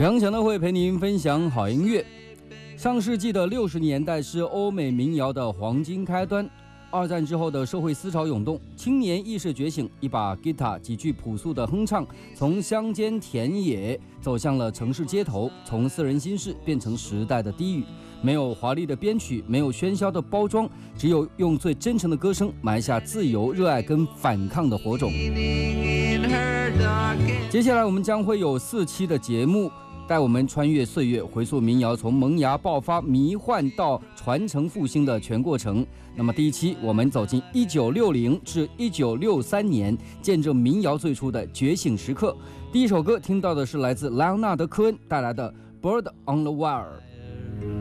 杨强的会陪您分享好音乐。上世纪的60年代是欧美民谣的黄金开端。二战之后的社会思潮涌动，青年意识觉醒，一把吉他，几句朴素的哼唱，从乡间田野走向了城市街头，从私人心事变成时代的低语。没有华丽的编曲，没有喧嚣的包装，只有用最真诚的歌声埋下自由、热爱跟反抗的火种。接下来我们将会有4期的节目，带我们穿越岁月，回溯民谣从萌芽爆发、迷幻到传承复兴的全过程。那么第一期我们走进1960至1963年，见证民谣最初的觉醒时刻。第一首歌听到的是来自莱昂纳德·科恩带来的《Bird on the Wire》。